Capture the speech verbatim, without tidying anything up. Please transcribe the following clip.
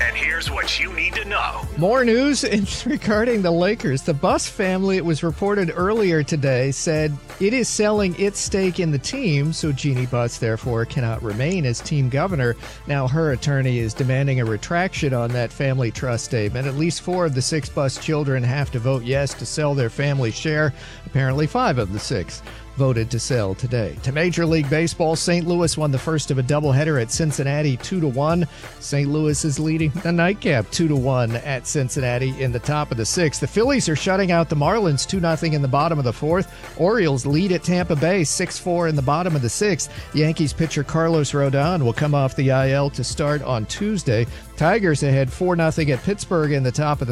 And here's what you need to know. More news regarding the Lakers. The Buss family, it was reported earlier today, said it is selling its stake in the team, so Jeannie Buss, therefore, cannot remain as team governor. Now her attorney is demanding a retraction on that family trust statement. At least four of the six Buss children have to vote yes to sell their family share. Apparently five of the six voted to sell today. To Major League Baseball, Saint Louis won the first of a doubleheader at Cincinnati two to one. Saint Louis is leading the nightcap two to one at Cincinnati in the top of the sixth. The Phillies are shutting out the Marlins two nothing in the bottom of the fourth. Orioles lead at Tampa Bay six four in the bottom of the sixth. Yankees pitcher Carlos Rodon will come off the I L to start on Tuesday. Tigers ahead four nothing at Pittsburgh in the top of the